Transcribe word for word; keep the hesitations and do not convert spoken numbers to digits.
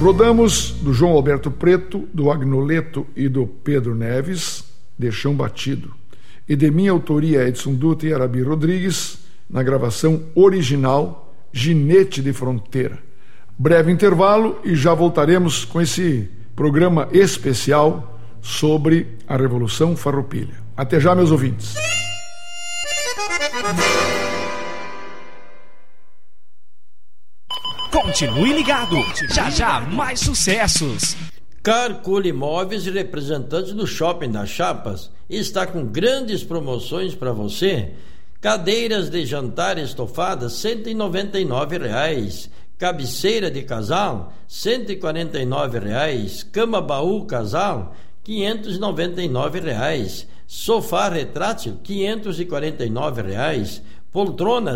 Rodamos do João Alberto Preto, do Agnoleto e do Pedro Neves, De Chão Batido. E de minha autoria, Edson Dutra e Arabi Rodrigues, na gravação original, Ginete de Fronteira. Breve intervalo e já voltaremos com esse programa especial sobre a Revolução Farroupilha. Até já, meus ouvintes. Continue ligado, já já mais sucessos. Carcul Imóveis, representantes do Shopping das Chapas, está com grandes promoções para você. Cadeiras de jantar estofadas, cento e noventa e nove reais. Cabeceira de casal, cento e quarenta e nove reais. Cama baú casal, quinhentos e noventa e nove reais. Sofá retrátil, quinhentos e quarenta e nove reais. Poltrona